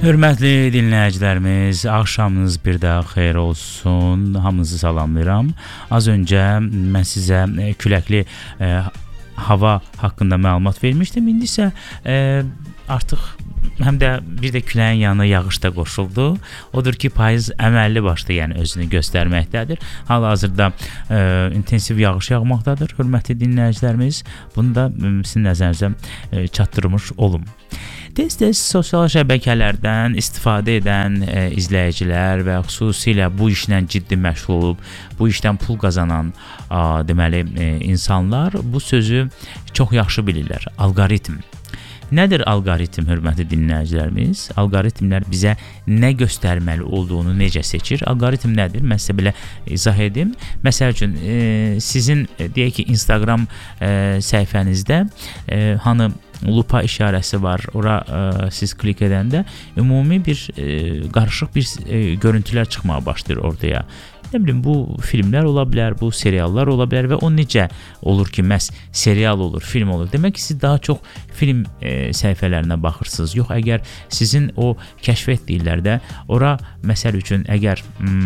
Hörmətli dinləyicilərimiz, axşamınız bir daha xeyir olsun. Hamınızı salamlayıram. Az öncə mən sizə küləkli hava haqqında məlumat vermişdim. İndi isə artıq həm də bir də küləyin yanına yağış da qoşuldu. Odur ki, payız əməlli başlı yəni özünü göstərməkdədir. Hal-hazırda intensiv yağış yağmaqdadır. Hörmətli dinləyicilərimiz, bunu da sizin nəzərinizə çatdırmış olum. Tez-tez sosial şəbəkələrdən istifadə edən izləyicilər və xüsusilə bu işlə ciddi məşğul olub, bu işdən pul qazanan deməli insanlar bu sözü çox yaxşı bilirlər. Alqoritm. Nədir alqoritm, hörmətli dinləyicilərimiz? Alqoritmlər bizə nə göstərməli olduğunu necə seçir? Alqoritm nədir? Mən sizə belə izah edim. Məsəl üçün, sizin deyək ki, Instagram səhifənizdə hanı lupa işarəsi var. Ora siz klik edəndə ümumi bir qarışıq bir görüntülər çıxmağa başlayır ortaya. Nə bilim, bu filmlər ola bilər, bu seriallar ola bilər və o necə olur ki, məhz serial olur, film olur. Demək ki, siz daha çox film səhifələrinə baxırsınız. Yox, əgər sizin o kəşf etdiklərdə ora, məsəl üçün, əgər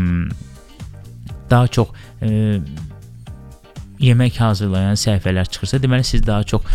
daha çox yemək hazırlayan səhifələr çıxırsa, deməli siz daha çox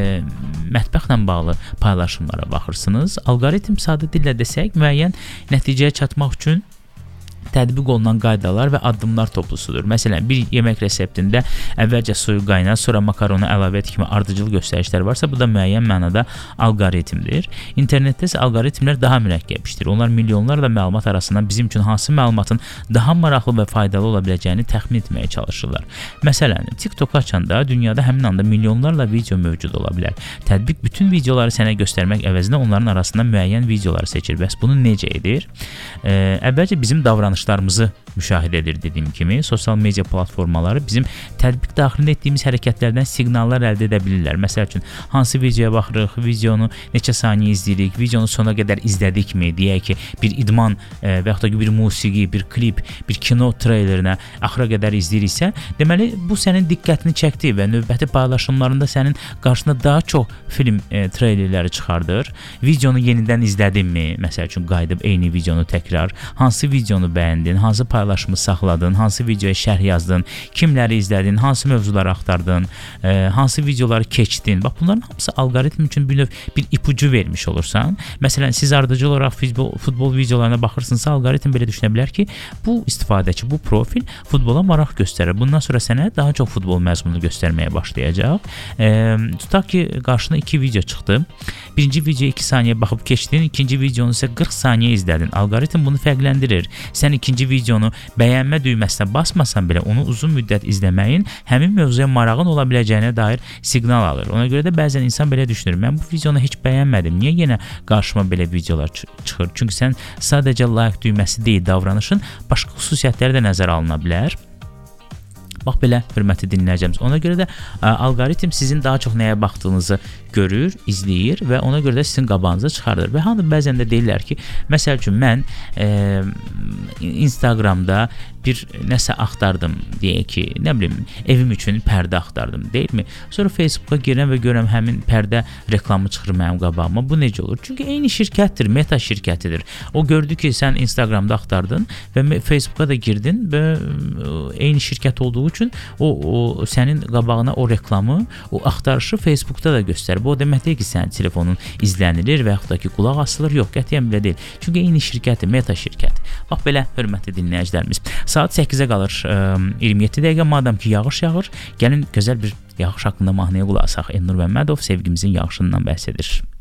mətbəxlə bağlı paylaşımlara baxırsınız. Alqoritm, sadə dillə desək, müəyyən nəticəyə çatmaq üçün tətbiq olunan qaydalar və addımlar toplusudur. Məsələn, bir yemək reseptində əvvəlcə suyu qaynat, sonra makaronu əlavə et kimi ardıcıl göstərişlər varsa, bu da müəyyən mənada alqoritmdir. İnternetdə isə alqoritmlər daha mürəkkəb işdir. Onlar milyonlarla məlumat arasından bizim üçün hansı məlumatın daha maraqlı və faydalı ola biləcəyini təxmin etməyə çalışırlar. Məsələn, TikTok açanda dünyada həmin anda milyonlarla video mövcud ola bilər. Tətbiq bütün videoları sənə göstərmək əvəzinə onların arasından müəyyən videoları seçir. Bəs bunu necə edir? Əvvəlcə bizim davranışlarımızı müşahidə edir dediyim kimi. Sosial media platformaları bizim tətbiq daxilində etdiyimiz hərəkətlərdən siqnallar əldə edə bilirlər. Məsəl üçün, hansı videoya baxırıq, videonu neçə saniyə izləyirik, videonu sona qədər izlədikmi, deyək ki, bir idman və yaxud da bir musiqi, bir klip, bir kino treylerinə axıra qədər izləyiriksə, deməli, bu sənin diqqətini çəkdi və növbəti paylaşımlarında sənin qarşına daha çox film treylerləri çıxardır. Videonu yenidən izlədinmi? Məsəl üçün, qayıdıb eyni videonu təkrar, hansı videonu bəyəndin, hansı paylaşımı saxladın, hansı videoya şərh yazdın, kimləri izlədin, hansı mövzuları axtardın, hansı videoları keçdin. Bax, bunların hamısı alqoritm üçün bir növ bir ipucu vermiş olursan. Məsələn, siz ardıcıl olaraq futbol videolarına baxırsınızsa, alqoritm belə düşünə bilər ki, bu istifadəçi, bu profil futbola maraq göstərir. Bundan sonra sənə daha çox futbol məzmunu göstərməyə başlayacaq. Tutaq ki, qarşına 2 video çıxdı. Birinci videoya 2 saniyə baxıb keçdin, ikinci videonu isə 40 saniyə izlədin. Alqoritm bunu fərqləndirir. Sən ikinci videonu bəyənmə düyməsinə basmasan belə onu uzun müddət izləməyin həmin mövzuya marağın ola biləcəyinə dair siqnal alır. Ona görə də bəzən insan belə düşünür. Mən bu videonu heç bəyənmədim. Niyə yenə qarşıma belə videolar çıxır? Çünki sən sadəcə like düyməsi deyil, davranışın başqa xüsusiyyətləri də nəzərə alına bilər. Bax belə, hörmətli dinləyicimiz. Ona görə də alqoritm sizin daha çox nəyə baxdığınızı görür, izləyir və ona görə də sizin qabağınıza çıxardır. Və hanı bəzən də deyirlər ki, məsəl üçün mən Instagramda bir nəsə axtardım, deyək ki, nə bilim, evim üçün pərdə axtardım, deyilmi? Sonra Facebooka girəm və görəm həmin pərdə reklamı çıxır mənim qabağıma. Bu necə olur? Çünki eyni şirkətdir, Meta şirkətidir. O gördü ki, sən Instagramda axtardın və Facebooka da girdin və eyni şirkət olduğu üçün o sənin qabağına o reklamı, o axtarışı Facebookda da göstərir. Bu o demək deyil ki, sənin telefonun izlənilir və yaxud da ki, qulaq asılır. Yox, qətiyyən belə deyil. Çünki eyni şirkətdir, Meta şirkəti. Bax belə, hörmətli dinləyicilərimiz. Saat 8-ə qalır 27 dəqiqə. Madam ki, yağış yağır, gəlin gözəl bir yağış haqqında mahnıya qulaq asaq. Elnur Məmmədov sevgimizin yağışından bəhs edir.